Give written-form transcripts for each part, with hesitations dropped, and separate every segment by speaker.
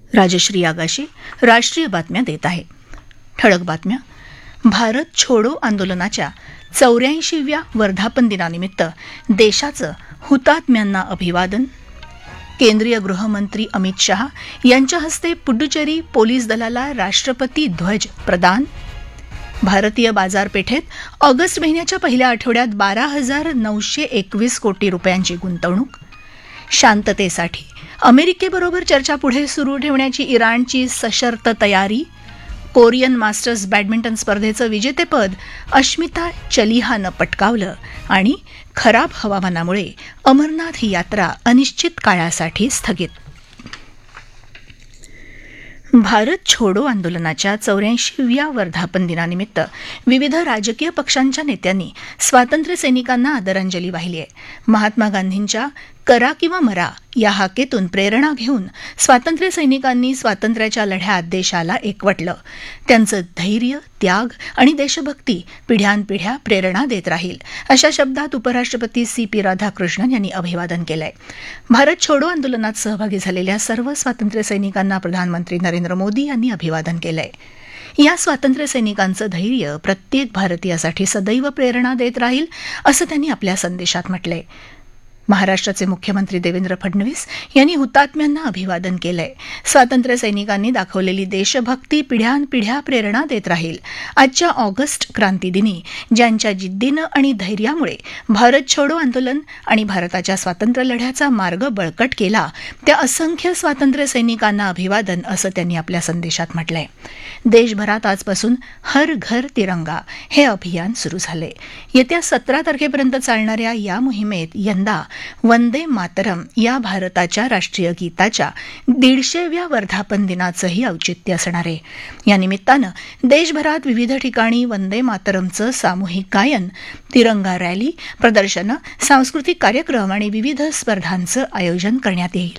Speaker 1: राजश्री आगाशे राष्ट्रीय बातम्या देत आहे. ठळक बातम्या. भारत छोडो आंदोलनाच्या 84व्या वर्धापन दिनानिमित्त देशाचं हुतात्म्यांना अभिवादन. केंद्रीय गृहमंत्री अमित शहा यांच्या हस्ते पुडुचेरी पोलीस दलाला राष्ट्रपती ध्वज प्रदान. भारतीय बाजारपेठेत ऑगस्ट महिन्याच्या पहिल्या आठवड्यात 12,921 कोटी रुपयांची गुंतवणूक. शांततेसाठी अमेरिकेबरोबर चर्चा पुढे सुरू ठेवण्याची इराणची सशर्त तयारी. कोरियन मास्टर्स बॅडमिंटन स्पर्धेचं विजेतेपद अश्मिता चलिहानं पटकावलं. आणि खराब हवामानामुळे अमरनाथ ही यात्रा अनिश्चित काळासाठी स्थगित. भारत छोडो आंदोलनाच्या 84व्या वर्धापन दिनानिमित्त विविध राजकीय पक्षांच्या नेत्यांनी स्वातंत्र्य सैनिकांना आदरांजली वाहिली आहे. महात्मा गांधींच्या करा किंवा मरा या हाकेतून प्रेरणा घेऊन स्वातंत्र्य सैनिकांनी स्वातंत्र्याच्या लढ्यात देशाला एकवटलं. त्यांचं धैर्य, त्याग आणि देशभक्ती पिढ्यानपिढ्या प्रेरणा देत राहील, अशा शब्दात उपराष्ट्रपती CP राधाकृष्णन यांनी अभिवादन केलंय. भारत छोडो आंदोलनात सहभागी झालेल्या सर्व स्वातंत्र्य सैनिकांना प्रधानमंत्री नरेंद्र मोदी यांनी अभिवादन केलंय. या स्वातंत्र्य सैनिकांचं धैर्य प्रत्येक भारतीयासाठी सदैव प्रेरणा देत राहील, असं त्यांनी आपल्या संदेशात म्हटलंय. महाराष्ट्राचे मुख्यमंत्री देवेंद्र फडणवीस यांनी हुतात्म्यांना अभिवादन केलंय. स्वातंत्र्य सैनिकांनी दाखवलेली देशभक्ती पिढ्यानपिढ्या प्रेरणा देत राहील. आजच्या ऑगस्ट क्रांती दिनी ज्यांच्या जिद्दीनं आणि धैर्यामुळे भारत छोडो आंदोलन आणि भारताच्या स्वातंत्र्य लढ्याचा मार्ग बळकट केला, त्या असंख्य स्वातंत्र्य सैनिकांना अभिवादन, असं त्यांनी आपल्या संदेशात म्हटलंय. देशभरात आजपासून हर घर तिरंगा हे अभियान सुरू झालंय. येत्या 17 तारखेपर्यंत चालणाऱ्या या मोहिमेत यंदा वंदे मातरम या भारताच्या राष्ट्रीय गीताच्या 150व्या वर्धापन दिनाचंही औचित्य असणार आहे. या निमित्तानं देशभरात विविध ठिकाणी वंदे मातरमचं सामूहिक गायन, तिरंगा रॅली, प्रदर्शनं, सांस्कृतिक कार्यक्रम आणि विविध स्पर्धांचं आयोजन करण्यात येईल.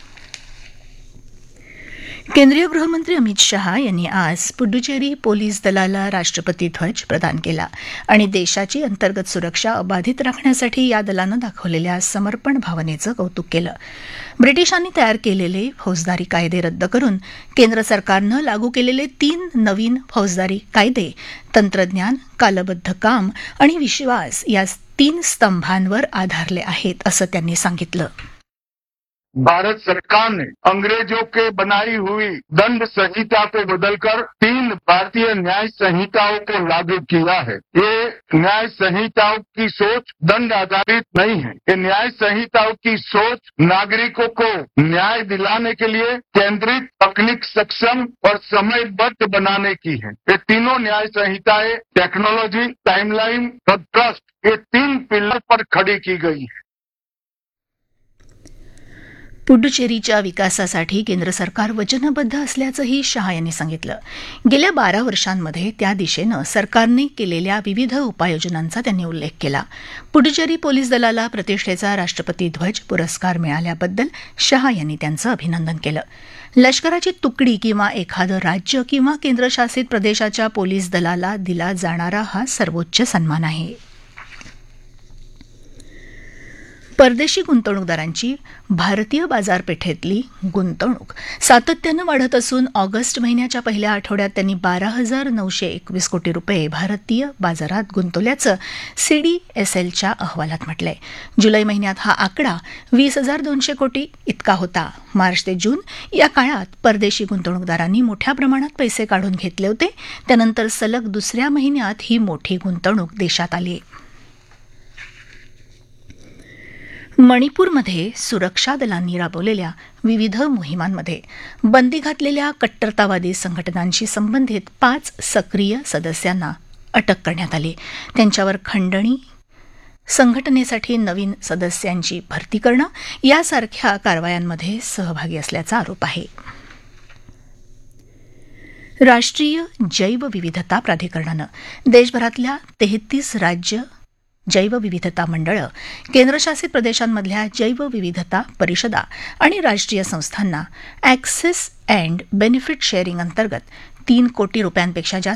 Speaker 1: केंद्रीय गृहमंत्री अमित शहा यांनी आज पुडुचेरी पोलीस दलाला राष्ट्रपती ध्वज प्रदान केला आणि देशाची अंतर्गत सुरक्षा अबाधित राखण्यासाठी या दलानं दाखवलेल्या समर्पण भावनेचं कौतुक केलं. ब्रिटिशांनी तयार केलेले फौजदारी कायदे रद्द करून केंद्र सरकारनं लागू केलेले 3 नवीन फौजदारी कायदे तंत्रज्ञान, कालबद्ध काम आणि विश्वास या 3 स्तंभांवर आधारले आहेत, असं त्यांनी सांगितलं.
Speaker 2: भारत सरकार ने अंग्रेजों के बनाई हुई दंड संहिता को बदलकर 3 भारतीय न्याय संहिताओं को लागू किया है. ये न्याय संहिताओं की सोच दंड आधारित नहीं है. ये न्याय संहिताओं की सोच नागरिकों को न्याय दिलाने के लिए केंद्रित, तकनीक सक्षम और समयबद्ध बनाने की है. ये तीनों न्याय संहिताएं टेक्नोलॉजी, टाइमलाइन और ट्रस्ट, ये 3 पिलर पर खड़ी की गई है.
Speaker 1: पुडुचेरीच्या विकासासाठी केंद्र सरकार वचनबद्ध असल्याचंही शहा यांनी सांगितलं. गेल्या 12 वर्षांमध्ये त्या दिशेनं सरकारने केलेल्या विविध उपाययोजनांचा त्यांनी उल्लेख केला. पुडुचेरी पोलीस दलाला प्रतिष्ठेचा राष्ट्रपती ध्वज पुरस्कार मिळाल्याबद्दल शहा यांनी त्यांचं अभिनंदन केलं. लष्कराची तुकडी किंवा एखादं राज्य किंवा केंद्रशासित प्रदेशाच्या पोलीस दलाला दिला जाणारा हा सर्वोच्च सन्मान आहे. परदेशी गुंतवणूकदारांची भारतीय बाजारपेठेतली गुंतवणूक सातत्यानं वाढत असून ऑगस्ट महिन्याच्या पहिल्या आठवड्यात त्यांनी 12,921 कोटी रुपये भारतीय बाजारात गुंतवल्याचं CDSLच्या अहवालात म्हटलंय. जुलै महिन्यात हा आकडा 20,200 कोटी इतका होता. मार्च ते जून या काळात परदेशी गुंतवणूकदारांनी मोठ्या प्रमाणात पैसे काढून घेतले होते. त्यानंतर सलग दुसऱ्या महिन्यात ही मोठी गुंतवणूक देशात आली. मणिपूरमध्ये सुरक्षा दलांनी राबवलेल्या विविध मोहिमांमध्ये बंदी घातलेल्या कट्टरतावादी संघटनांशी संबंधित 5 सक्रिय सदस्यांना अटक करण्यात आली. त्यांच्यावर खंडणी, संघटनेसाठी नवीन सदस्यांची भरती करणं यासारख्या कारवायांमध्ये सहभागी असल्याचा आरोप आहे. राष्ट्रीय जैवविविधता प्राधिकरणानं देशभरातल्या 33 राज्य जैवविविधता मंडळं, केंद्रशासित प्रदेशांमधल्या जैवविविधता परिषदा आणि राष्ट्रीय संस्थांना ॲक्सेस अँड बेनिफिट शेअरिंग अंतर्गत 3 कोटी रुपयांपेक्षा जास्त